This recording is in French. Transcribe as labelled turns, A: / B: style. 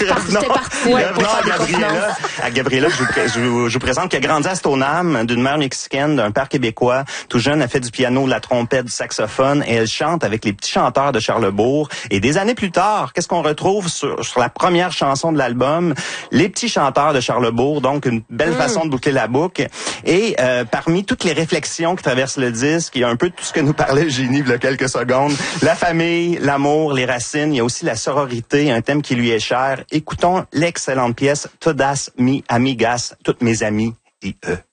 A: À Gabriela, je vous présente, qui a grandi à Stoneham, d'une mère mexicaine, d'un père québécois. Tout jeune, elle fait du piano, de la trompette, du saxophone, et elle chante avec les petits chanteurs de Charlesbourg. Et des années plus tard, qu'est-ce qu'on retrouve sur la première chanson de l'album? Les petits chanteurs de Charlesbourg, donc une belle façon de boucler la boucle. Et parmi toutes les réflexions qui traversent le disque, il y a un peu tout ce que nous parlait Eugénie il y a quelques secondes. La famille, l'amour, les racines, il y a aussi la sororité, un thème qui lui est cher. Écoutons l'excellente pièce Todas mi amigas, toutes mes amies et eux.